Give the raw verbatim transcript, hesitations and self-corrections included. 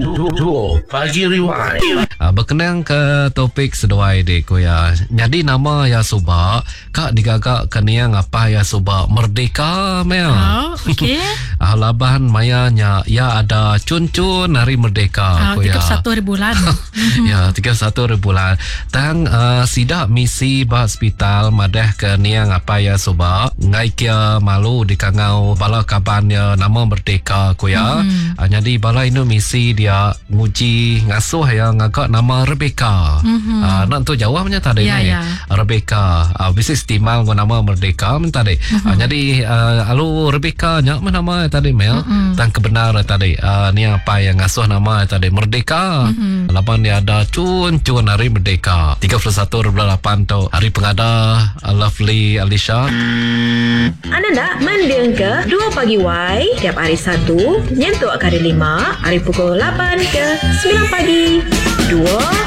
Pagi Rewind. Uh, berkenaan ke topik seduai dek ya. Jadi nama ya Subak kak digagak keniang apa ya Subak merdeka mea. Oh, okey. Ah laban mayanya ya ada cun-cun hari merdeka Ah, ko ya. tiga puluh satu hari bulan. Ya, tiga puluh satu hari bulan. Tang uh, sidak misi ba hospital madah keniang apa ya Subak. Ngai kia malu di kangau bala kaban ya nama merdeka ko ya. Mm-hmm. Uh, jadi bala ini misi dia nguji ngasuh ya ngagak nama Rebecca. Mm-hmm. Uh, nak tu jawabnya tadi Ya, ni. ya. Rebecca. Uh, bisnis timal gua nama merdeka men tadi. Mm-hmm. Uh, jadi uh, alu Rebecca nya mana nama tadi mel. Mm-hmm. Tang kebenar tadi. Uh, ni apa yang ngasuh nama tadi merdeka. Mm-hmm. Lapan dia ada cun-cun hari merdeka. tiga puluh satu delapan tu hari pengada uh, Lovely Alicia. Anda nak mendeng ke dua Pagi Y tiap hari Sabtu nyentuh kali lima hari pukul lapan ke sembilan pagi. Dua